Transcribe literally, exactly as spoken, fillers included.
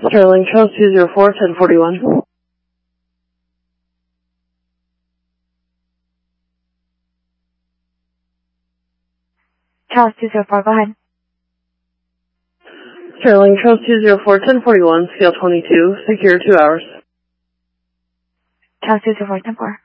Sterling, Charles two zero four, ten forty-one. Charles two zero four, go ahead. Sterling, Charles two zero four, ten forty-one, scale twenty-two, secure two hours. Charles two zero four, ten four.